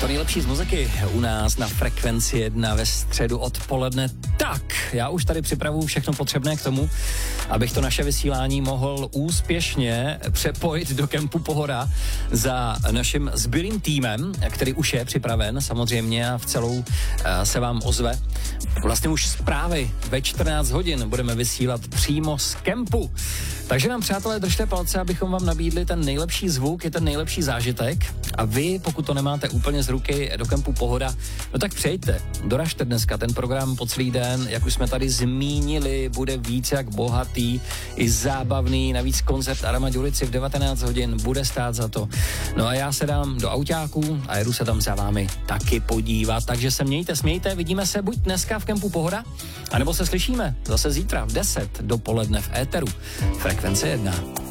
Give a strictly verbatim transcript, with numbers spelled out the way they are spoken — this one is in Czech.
To nejlepší z muziky u nás na Frekvenci jedna ve středu odpoledne. Tak, já už tady připravuju všechno potřebné k tomu, abych to naše vysílání mohl úspěšně přepojit do kempu Pohoda za naším zbylým týmem, který už je připraven samozřejmě a v celou uh, se vám ozve. Vlastně už zprávy ve čtrnáct hodin budeme vysílat přímo z kempu. Takže nám, přátelé, držte palce, abychom vám nabídli ten nejlepší zvuk, i ten nejlepší zážitek. A vy, pokud to nemáte úplně z ruky do kempu Pohoda, no tak přejďte, doražte dneska. Ten program po celý den, jak už jsme tady zmínili, bude víc jak bohatý, i zábavný, navíc koncert Armadillici v devatenáct hodin bude stát za to. No a já se dám do autáku a jedu se tam za vámi taky podívat. Takže se mějte, smějte, vidíme se buď dneska v kempu Pohoda, anebo se slyšíme zase zítra v deset dopoledne v éteru Frekvence jedna.